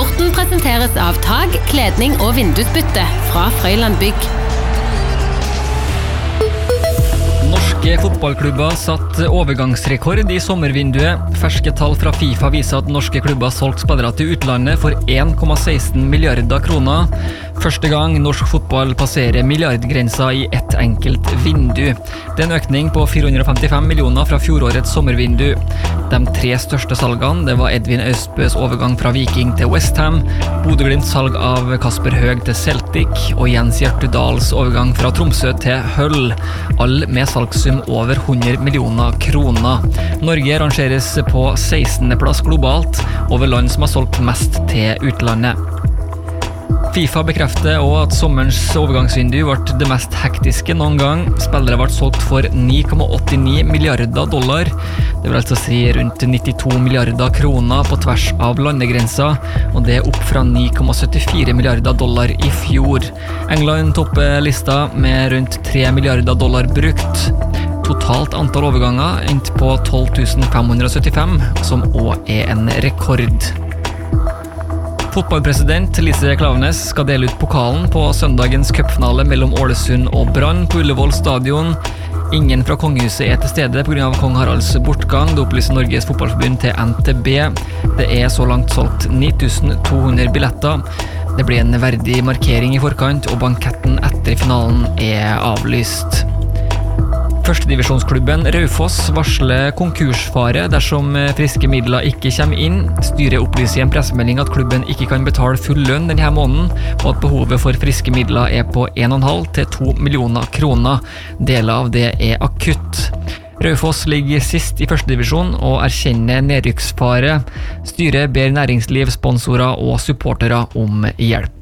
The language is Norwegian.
Sporten presenteres av tag, kledning og vindusbytte fra Frøyland Bygg. Norske fotballklubber satt overgangsrekord i sommervinduet. Ferske tall fra FIFA viser at norske klubber solgt spillere til utlandet for 1,16 milliarder kroner. Første gang norsk fotball passerer milliardgrensa i ett enkelt vindu. Det en økning på 455 millioner fra fjorårets sommervindu. De 3 største salgene, det var Edvin Austbøs overgang fra Viking til West Ham, Bodø Glimts salg av Kasper Høeg til Celtic og Jens Hjertudals overgang fra Tromsø til Hull, all med salgssum over 100 millioner kroner. Norge rangeres på 16. plass globalt over land som har solgt mest til utlandet. FIFA bekrefter også at sommerens overgangsvindu ble det mest hektiske noen gang. Spillere ble solgt for 9,89 milliarder dollar. Det vil altså si rundt 92 milliarder kroner på tvers av landegrenser, og det opp fra 9,74 milliarder dollar i fjor. England topper lista med rundt 3 milliarder dollar brukt. Totalt antall overganger endte på 12 575, som også er en rekord. Fotballpresident Lise Klaveness skal dele ut pokalen på søndagens cupfinale mellom Ålesund og Brann på Ullevål stadion. Ingen fra kongehuset er til stede på grunn av kong Haralds bortgang, det opplyser Norges fotballforbund til NTB. Det er så langt solgt 9200 billetter. Det blir en verdig markering i forkant, og banketten etter finalen er avlyst. Førstedivisjonsklubben Raufoss varsler konkursfare dersom friske midler ikke kommer inn. Styret opplyser i en pressemelding at klubben ikke kan betale full lønn denne måneden, og at behovet for friske midler er på 1,5 til 2 millioner kroner. Deler av det er akutt. Raufoss ligger sist i førstedivisjon og erkjenner nedrykksfare. Styret ber næringsliv, sponsorer og supportere om hjelp.